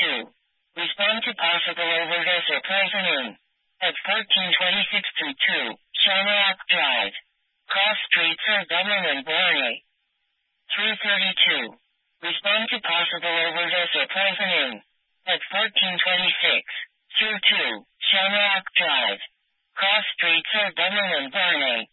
Respond to possible overdose or poisoning. At 1426-2 Shamrock Drive. Cross streets of Dublin and Blarney. 332. Respond to possible overdose or poisoning. At 1426-2 Shamrock Drive. Cross streets of Dublin and Blarney.